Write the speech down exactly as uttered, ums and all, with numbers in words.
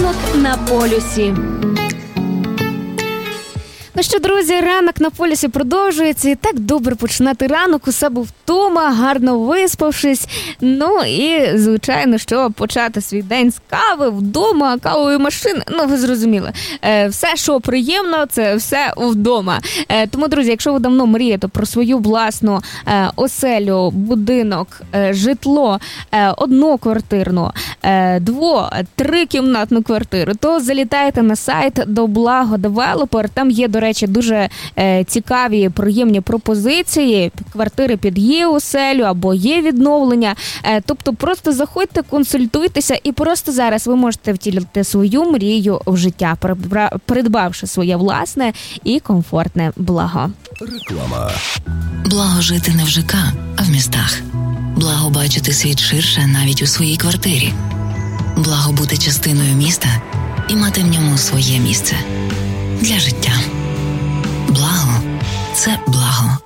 Ранок на полюсі. Ну що, друзі, ранок на полюсі продовжується. І так добре починати ранок у себе вдома, гарно виспавшись. Ну і, звичайно, що почати свій день з кави вдома, кавової машини. Ну, ви зрозуміли. Е, все, що приємно, це все вдома. Е, тому, друзі, якщо ви давно мрієте про свою власну е, оселю, будинок, е, житло, е, одноквартирну, е, дво, трикімнатну квартиру, то залітайте на сайт до Благо Девелопер. Там є, до речі, речі, дуже е, цікаві, приємні пропозиції, квартири під є оселю або є відновлення. Е, тобто просто заходьте, консультуйтеся і просто зараз ви можете втілити свою мрію в життя, придбавши своє власне і комфортне благо. Реклама. Благо жити не в ЖК, а в містах. Благо бачити світ ширше навіть у своїй квартирі. Благо бути частиною міста і мати в ньому своє місце для життя. Благо – це благо.